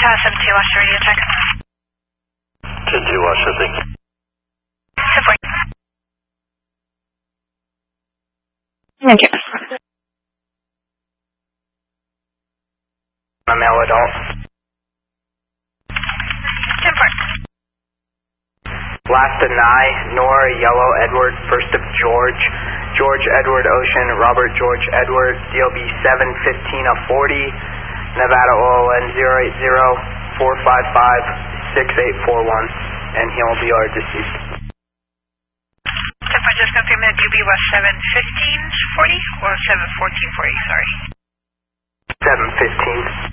Tower 72 Washer radio check. 72 Washer, thank you. Support. Okay. A male adult. 10-4. Last of Nye, Nora, Yellow, Edward, first of George, George Edward Ocean, Robert George Edward, DLB 715 of 40, Nevada OLN 080-455-6841, and he will be our deceased. 10-4, just confirm that DLB was 715-40 or 714-40, sorry. 715.